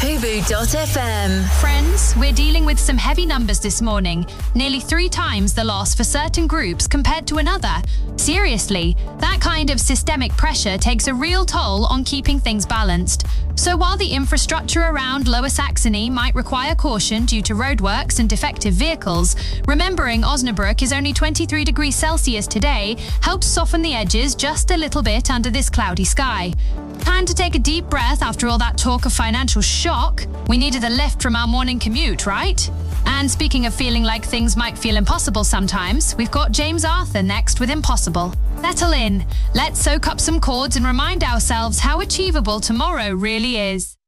Fubu.fm. Friends, we're dealing with some heavy numbers this morning. Nearly 3 times the loss for certain groups compared to another. Seriously, that kind of systemic pressure takes a real toll on keeping things balanced. So while the infrastructure around Lower Saxony might require caution due to roadworks and defective vehicles, remembering Osnabrück is only 23 degrees Celsius today helps soften the edges just a little bit under this cloudy sky. Time to take a deep breath after all that talk of financial shock. We needed a lift from our morning commute, right? And speaking of feeling like things might feel impossible sometimes, we've got James Arthur next with Impossible. Settle in. Let's soak up some chords and remind ourselves how achievable tomorrow really is.